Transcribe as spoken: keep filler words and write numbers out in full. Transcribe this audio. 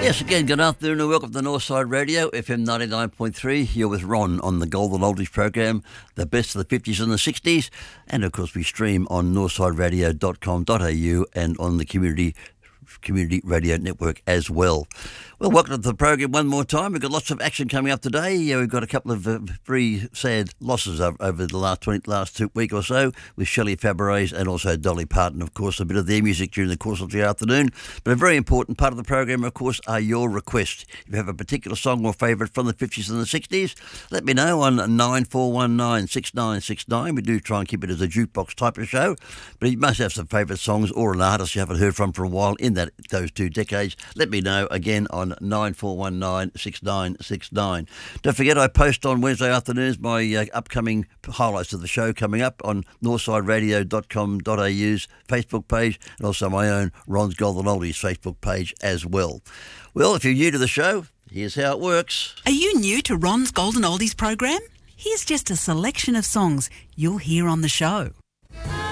Yes, again, good afternoon and welcome to Northside Radio, F M ninety-nine point three. You're with Ron on the Golden Oldies program, the best of the fifties and the sixties. And, of course, we stream on northside radio dot com dot a u and on the community Community Radio Network as well. Well, welcome to the program one more time. We've got lots of action coming up today. Yeah, we've got a couple of uh, very sad losses over, over the last twenty, last two week or so with Shelley Fabares and also Dolly Parton, of course, a bit of their music during the course of the afternoon. But a very important part of the program, of course, are your requests. If you have a particular song or favourite from the fifties and the sixties, let me know on nine four one nine, six nine six nine. We do try and keep it as a jukebox type of show, but you must have some favourite songs or an artist you haven't heard from for a while in that those two decades. Let me know again on nine four one nine, six nine six nine. Don't forget, I post on Wednesday afternoons my uh, upcoming highlights of the show coming up on northside radio dot com dot a u's Facebook page and also my own Ron's Golden Oldies Facebook page as well. Well, if you're new to the show, here's how it works. Are you new to Ron's Golden Oldies program? Here's just a selection of songs you'll hear on the show.